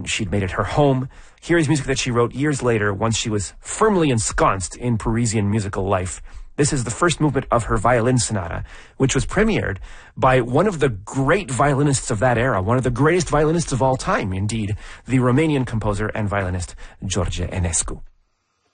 she'd made it her home. Here is music that she wrote years later, once she was firmly ensconced in Parisian musical life. This is the first movement of her violin sonata, which was premiered by one of the great violinists of that era, one of the greatest violinists of all time, indeed, the Romanian composer and violinist George Enescu.